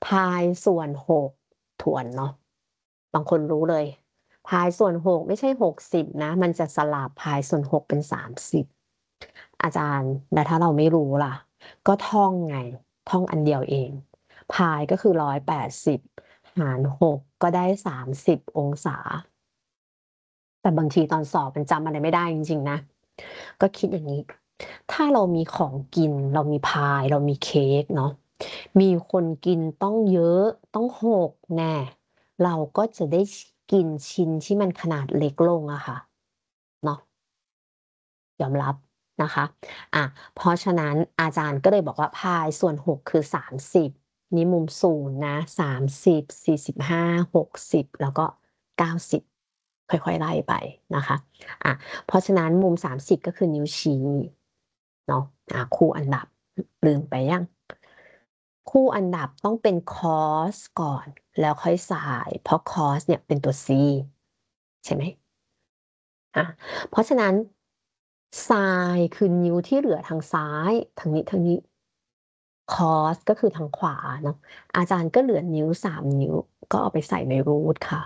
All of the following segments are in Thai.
พายส่วน6ทวนเนาะบางคนรู้เลยพายส่วน6ไม่ใช่60นะมันจะสลับพายส่วน6เป็น30อาจารย์แล้วถ้าเราไม่รู้ล่ะก็ท่องไงท่องอันเดียวเองพายก็คือ180หาร6ก็ได้30องศาแต่บางทีตอนสอบมันจำอะไรไม่ได้จริงๆนะก็คิดอย่างนี้ถ้าเรามีของกินเรามีพายเรามีเค้กเนาะมีคนกินต้องเยอะต้อง6แน่เราก็จะได้กินชิ้นที่มันขนาดเล็กลงอะค่ะเนาะยอมรับนะคะอะเพราะฉะนั้นอาจารย์ก็เลยบอกว่าพายส่วน6คือ30นี่มุม0นะ30 45 60แล้วก็90ค่อยๆไล่ไปนะคะอะเพราะฉะนั้นมุม30ก็คือนิ้วชี้เนาะคู่อันดับลืมไปยังคู่อันดับต้องเป็น cos ก่อนแล้วค่อย sin เพราะ cos เนี่ยเป็นตัว c ใช่ไหมอะเพราะฉะนั้น sin คือนิ้วที่เหลือทางซ้ายทางนี้ cos ก็คือทางขวาเนาะอาจารย์ก็เหลือนิ้ว3นิ้วก็เอาไปใส่ในรูทค่ะ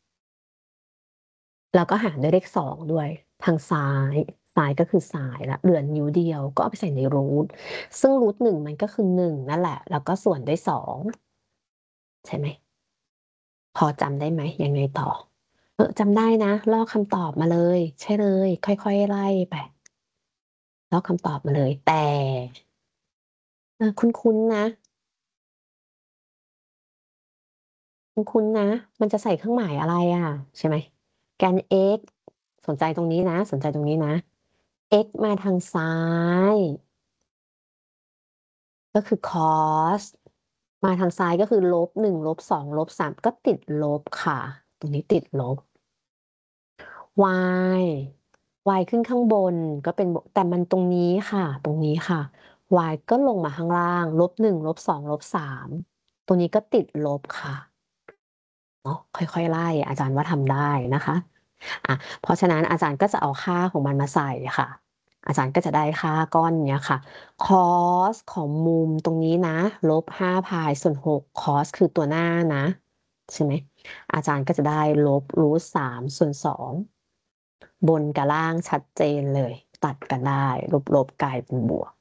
แล้วก็หารด้วยเลข2ด้วยทางซ้ายก็คือซ้ายแล้วเหลือนิ้วเดียวก็เอาไปใส่ในรูทซึ่งรูท1มันก็คือ1นั่นแหละแล้วก็ส่วนด้วย2ใช่ไหมพอจำได้ไหมยังไงต่อจำได้นะลอกคำตอบมาเลยใช่เลยค่อยๆไล่ไปลอกคำตอบมาเลยแต่คุ้นๆนะคุ้นๆนะมันจะใส่เครื่องหมายอะไรอะใช่ไหมแกน x สนใจตรงนี้นะสนใจตรงนี้นะ x มาทางซ้ายก็คือ cos มาทางซ้ายก็คือ-1 -2 -3ก็ติดลบค่ะตรงนี้ติดลบ y y ขึ้นข้างบนก็เป็นบวกแต่มันตรงนี้ค่ะตรงนี้ค่ะ y ก็ลงมาข้างล่าง-1 -2 -3ตรงนี้ก็ติดลบค่ะเนาะค่อยๆไล่อาจารย์ว่าทำได้นะคะเพราะฉะนั้นอาจารย์ก็จะเอาค่าของมันมาใส่ค่ะอาจารย์ก็จะได้ค่าก้อนเนี้ยค่ะ cos ของมุมตรงนี้นะ-5 พายส่วน6 cos คือตัวหน้านะใช่ไหมอาจารย์ก็จะได้-3ส่วน2บนกับล่างชัดเจนเลยตัดกันได้ลบๆกลายเป็นบวก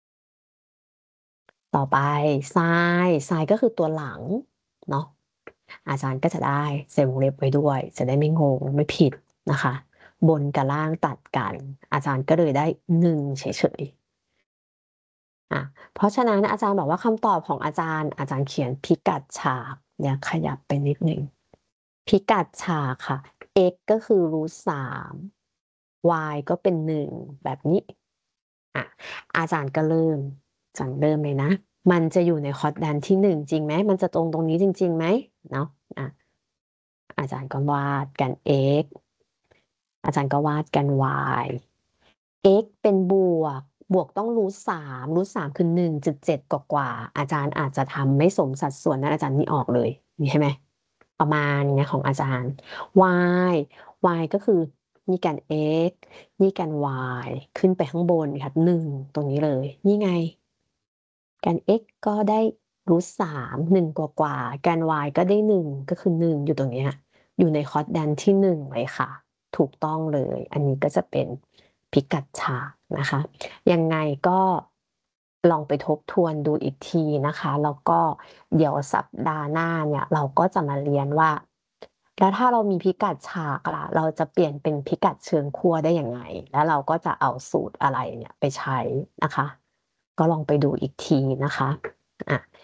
ต่อไป sin ก็คือตัวหลังเนาะอาจารย์ก็จะได้ใส่วงเล็บไว้ด้วยจะได้ไม่งงไม่ผิดนะคะบนกับล่างตัดกันอาจารย์ก็เลยได้1เฉยๆเพราะฉะนั้นอาจารย์บอกว่าคำตอบของอาจารย์เขียนพิกัดฉากเนี่ยขยับไปนิดหนึ่งพิกัดฉากค่ะ x ก็คือ √3 y ก็เป็น1แบบนี้อะอาจารย์ก็เริ่มอาจารย์เริ่มเลยนะมันจะอยู่ในคอร์ดแดนที่1จริงไหมมันจะตรงนี้จริงๆไหมเนาะอาจารย์ก็วาดกัน x อาจารย์ก็วาดกัน y x เป็นบวกต้องรูท3คือ1.7กว่าๆอาจารย์อาจจะทำไม่สมสัดส่วนนั้นอาจารย์นี่ออกเลยนี่ใช่ไหมประมาณเนี้ยของอาจารย์ y y ก็คือนี่แกน x นี่แกน y ขึ้นไปข้างบนค่ะ1ตรงนี้เลยนี่ไงแกน x ก็ได้รูท3 1กว่าๆแกน y ก็ได้1ก็คือ1อยู่ตรงเนี้ยอยู่ในคอร์ดแดนที่1เลยค่ะถูกต้องเลยอันนี้ก็จะเป็นพิกัดฉากนะคะยังไงก็ลองไปทบทวนดูอีกทีนะคะแล้วก็เดี๋ยวสัปดาห์หน้าเนี่ยเราก็จะมาเรียนว่าแล้วถ้าเรามีพิกัดฉากล่ะเราจะเปลี่ยนเป็นพิกัดเชิงขั้วได้ยังไงแล้วเราก็จะเอาสูตรอะไรเนี่ยไปใช้นะคะก็ลองไปดูอีกทีนะคะอ่ะ